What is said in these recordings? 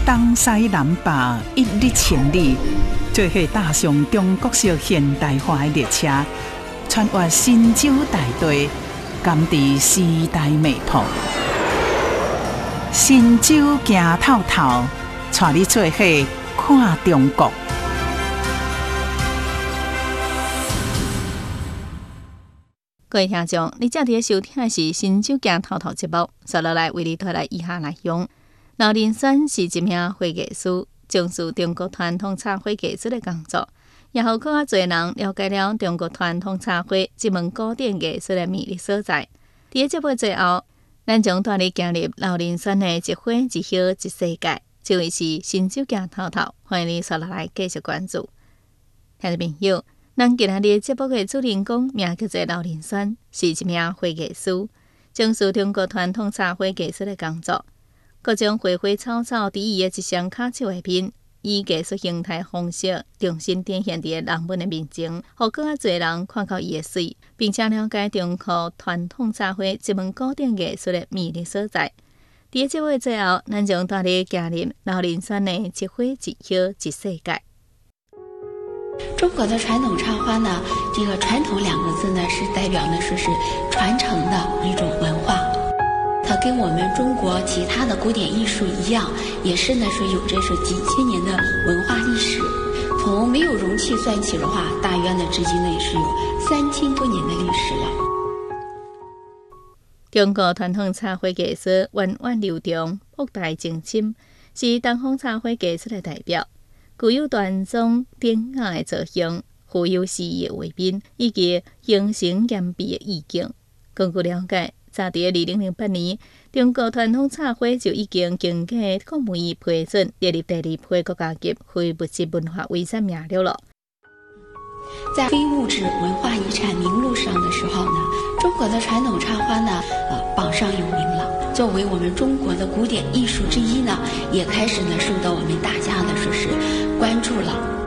东西南北一日千里，做伙踏上中国式现代化的列车，穿越神州大地，感知时代脉搏。神州行透透，带你做伙看中国。 各位听众，你正在收听的是《神州行透透》节目，接下来为你带来以下内容。刘林山是一名会计师，从事中国传统茶会技术的工作，也让更多人了解了中国传统茶会这门古典艺术的魅力所在。在节目最后，咱将带你进入刘林山的一花一叶一世界。这位是《神州行透透》，欢迎你接下来继续关注。听众朋友，咱今日的节目的主人公名叫做刘林山，是一名会计师，从事中国传统茶会技术的工作。各种花花草草伫伊的一双脚手下面，以艺术形态方式重新展现伫人文的面前，互更多人看到伊的水，并且了解中国传统茶会这门古典艺术的魅力所在。在节目最后，咱将带你走入刘林山的一花一叶一世界。 中国的传统插花呢，这个传统两个字呢，是代表呢说是传承的一种文化。它跟我们中国其他的古典艺术一样，也是呢说有着是几千年的文化历史。从没有容器算起的话，大约呢至今呢也是有3000多年的历史了。 中国传统茶会技术源远流长、博大精深，是东方茶会技术的代表，具有端庄典雅的造型，富有诗意的画面，以及形成严闭的意境。根据了解，早在2008年，中国传统茶会就已经经过国务院批准，列入第2批国家级非物质文化遗产名录了。 在非物质文化遗产名录上的时候呢，中国的传统插花呢，榜上有名了。作为我们中国的古典艺术之一呢，也开始呢受到我们大家的说是关注了。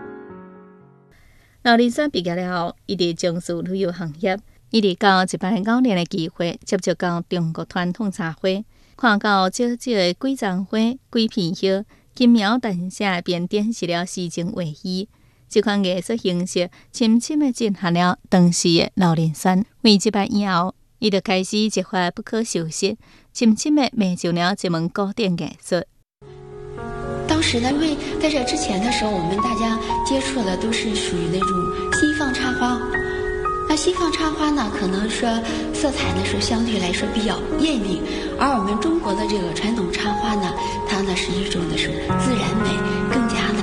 刘林山毕业了后，伊伫从事旅游行业，伊伫到一摆偶然的机会，接触到中国传统茶会，看到少少的几丛花、几片叶，轻描淡写便点示了诗情画意。这款艺术形式深深地震撼了当时的刘林山。为这摆以后，伊就开始一发不可收拾，深深地迷上了这门古典艺术。 当时呢，因为在这之前的时候，我们大家接触的都是属于那种西方插花。那西方插花呢，可能说色彩呢是相对来说比较艳丽，而我们中国的这个传统插花呢，它呢是一种的是自然